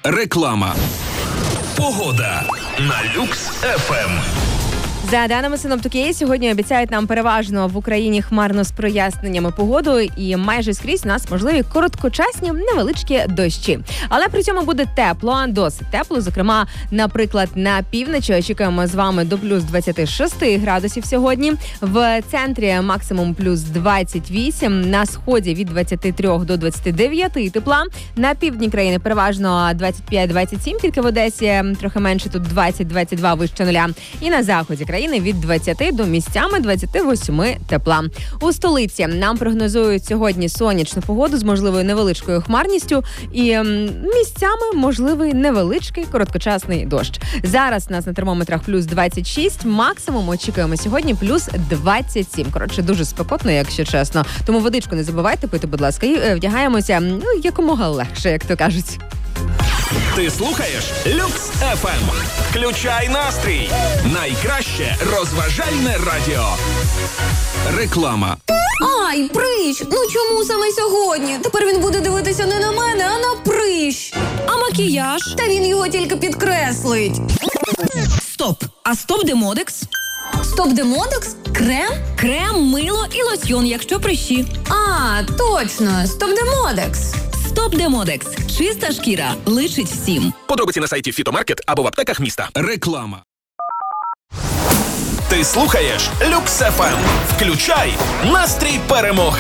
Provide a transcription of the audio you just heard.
Реклама. Погода на Люкс ФМ. За даними синоптики, сьогодні обіцяють нам переважно в Україні хмарно з проясненнями погоду і майже скрізь у нас можливі короткочасні невеличкі дощі. Але при цьому буде тепло, досить тепло. Зокрема, наприклад, на півночі очікуємо з вами до плюс 26 градусів сьогодні. В центрі максимум плюс 28, на сході від 23 до 29 тепла. На півдні країни переважно 25-27, тільки в Одесі трохи менше, тут 20-22 вище нуля. І на заході країни від 20 до місцями 28 тепла. У столиці нам прогнозують сьогодні сонячну погоду з можливою невеличкою хмарністю і місцями можливий невеличкий короткочасний дощ. Зараз у нас на термометрах плюс 26, максимум очікуємо сьогодні плюс 27. Коротше, дуже спекотно, якщо чесно. Тому водичку не забувайте пити, будь ласка, і вдягаємося якомога легше, як то кажуть. Ти слухаєш Люкс ФМ. Включай настрій. Найкраще розважальне радіо. Реклама. Ай, прищ! Ну чому саме сьогодні? Тепер він буде дивитися не на мене, а на прищ. А макіяж? Та він його тільки підкреслить. Стоп! А Стоп-Демодекс? Стоп-Демодекс? Крем? Крем, мило і лосьйон, якщо прищі. А, точно, Стоп-Демодекс. Стоп-Демодекс. Чиста шкіра. Личить всім. Подробиці на сайті Фітомаркет або в аптеках міста. Реклама. Ти слухаєш Люкс ФМ. Включай настрій перемоги.